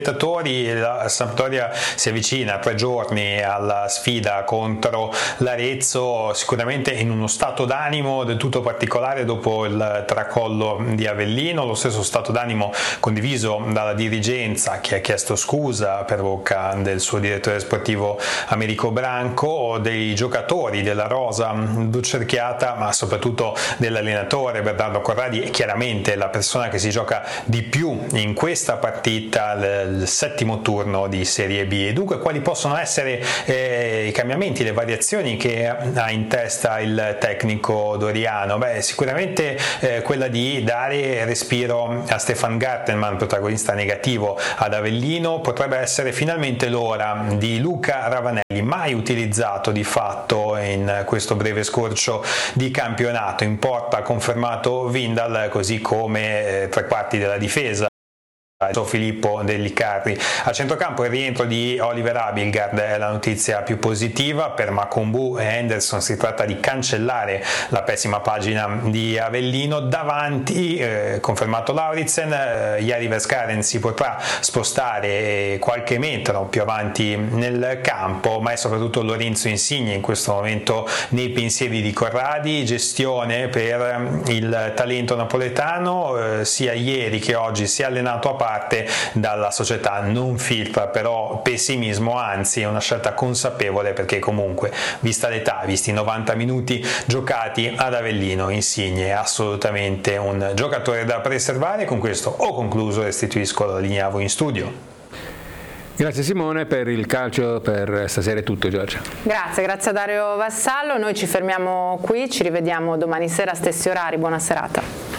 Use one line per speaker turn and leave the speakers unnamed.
La Sampdoria si avvicina a 3 giorni alla sfida contro l'Arezzo, sicuramente in uno stato d'animo del tutto particolare dopo il tracollo di Avellino, lo stesso stato d'animo condiviso dalla dirigenza, che ha chiesto scusa per bocca del suo direttore sportivo Americo Branco, dei giocatori della rosa blucerchiata, ma soprattutto dell'allenatore Bernardo Corradi, e chiaramente la persona che si gioca di più in questa partita, il settimo turno di Serie B. E dunque quali possono essere i cambiamenti, le variazioni che ha in testa il tecnico doriano? Sicuramente quella di dare respiro a Stefan Gartenmann, protagonista negativo ad Avellino. Potrebbe essere finalmente l'ora di Luca Ravanelli, mai utilizzato di fatto in questo breve scorcio di campionato. In porta ha confermato Vindal, così come tre quarti della difesa Filippo Dellicarri. A centrocampo il rientro di Oliver Abildgaard è la notizia più positiva. Per Makumbu e Henderson si tratta di cancellare la pessima pagina di Avellino. Davanti, confermato Lauritsen, Jari Verskaren si potrà spostare qualche metro più avanti nel campo, ma è soprattutto Lorenzo Insigne in questo momento nei pensieri di Corradi. Gestione per il talento napoletano, sia ieri che oggi si è allenato a parte dalla società, non filtra però pessimismo, anzi è una scelta consapevole, perché comunque, vista l'età, visti i 90 minuti giocati ad Avellino, Insigne è assolutamente un giocatore da preservare. Con questo ho concluso, restituisco la linea a voi in studio.
Grazie Simone, per il calcio per stasera è tutto. Giorgia.
Grazie a Dario Vassallo, noi ci fermiamo qui, ci rivediamo domani sera a stessi orari, buona serata.